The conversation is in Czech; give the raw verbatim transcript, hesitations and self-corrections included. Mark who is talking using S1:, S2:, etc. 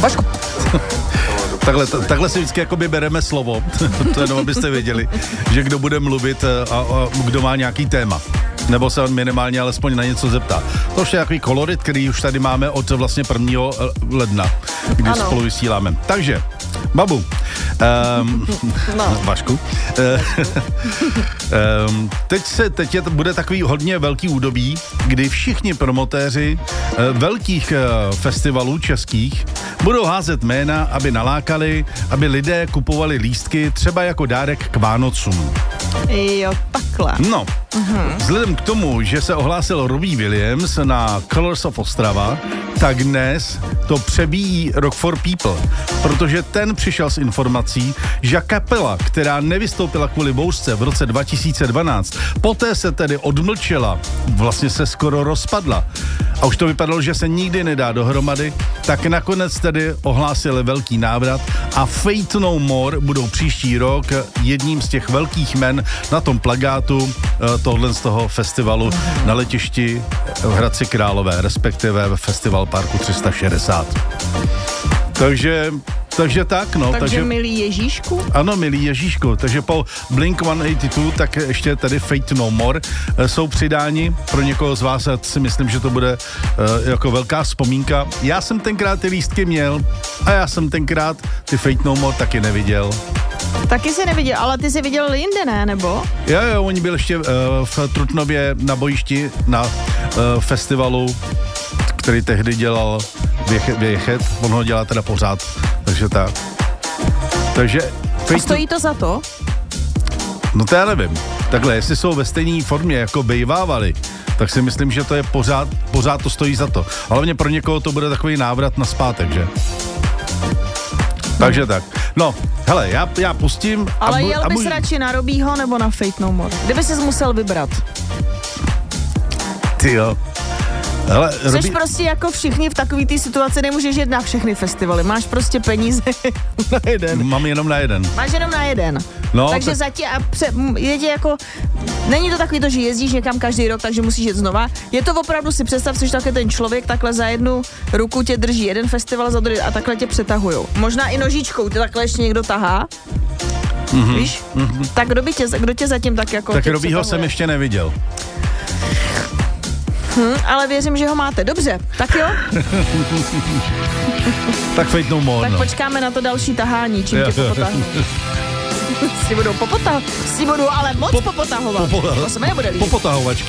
S1: Vašku.
S2: Takhle, t- takhle si vždycky jakoby bereme slovo, to jenom abyste věděli, že kdo bude mluvit a, a kdo má nějaký téma. Nebo se on minimálně alespoň na něco zeptá. To už je takový kolorit, který už tady máme od vlastně prvního ledna, kdy ano. spolu vysíláme. Takže, babu, um, no. Vašku, um, teď, se, teď je, bude takový hodně velký údobí, kdy všichni promotéři uh, velkých uh, festivalů českých budou házet jména, aby nalákali, aby lidé kupovali lístky třeba jako dárek k Vánocům.
S1: Jo, takhle.
S2: No, uh-huh. Vzhledem k tomu, že se ohlásil Robbie Williams na Colors of Ostrava, tak dnes to přebíjí Rock for People, protože ten přišel s informací, že kapela, která nevystoupila kvůli bouřce v roce dva tisíce dvanáct, poté se tedy odmlčela, vlastně se skoro rozpadla a už to vypadalo, že se nikdy nedá dohromady, tak nakonec tedy ohlásili velký návrat a Fate No More budou příští rok jedním z těch velkých jmen na tom plakátu tohle z toho festivalu na letišti v Hradci Králové, respektive ve Festival Parku tři sta šedesát. Takže, takže tak, no.
S1: Takže,
S2: takže
S1: milý Ježíšku?
S2: Ano, milý Ježíšku. Takže po Blink sto osmdesát dva, tak ještě tady Fate No More jsou přidáni. Pro někoho z vás si myslím, že to bude uh, jako velká vzpomínka. Já jsem tenkrát ty lístky měl a já jsem tenkrát ty Fate No More taky neviděl.
S1: Taky jsi neviděl, ale ty jsi viděl jinde, ne, nebo?
S2: Jo, jo, oni byli ještě uh, v Trutnově na bojišti na uh, festivalu, který tehdy dělal Věchet, on ho dělá teda pořád, takže tak. Takže...
S1: A stojí to za to?
S2: No to já nevím. Takhle, jestli jsou ve stejné formě, jako bejvávali, tak si myslím, že to je pořád, pořád to stojí za to. Hlavně pro někoho to bude takový návrat na zpátek, že? Takže tak. No, hele, já, já pustím...
S1: Ale
S2: bu,
S1: jel bys můj... radši na Robbieho nebo na Fate No More? Kdyby jsi musel vybrat.
S2: Ty jo. Hele,
S1: Jsi
S2: Robbie...
S1: prostě jako všichni v takový té situaci, nemůžeš jít na všechny festivaly. Máš prostě peníze na jeden.
S2: Mám jenom na jeden.
S1: Máš jenom na jeden.
S2: No,
S1: takže tak... zatím a pře, jedě jako, není to takový to, že jezdíš někam každý rok, takže musíš jet znova. Je to opravdu, si představ, jsi takhle ten člověk, takhle za jednu ruku tě drží jeden festival, za druhý a takhle tě přetahujou. Možná i nožičkou, ty takhle ještě někdo tahá. Mm-hmm. Víš? Mm-hmm. Tak kdo, by tě, kdo tě zatím tak jako...
S2: Tak Robbieho jsem ještě neviděl.
S1: Hm, ale věřím, že ho máte. Dobře, tak jo?
S2: Tak Fate No More,
S1: Tak
S2: no.
S1: počkáme na to další tahání, čím tě popotáhnou. Si budou popotahovat. Si budou ale moc
S2: po,
S1: popotahovat.
S2: Popo,
S1: to se mi nebude líbit.
S2: Popotahovačky.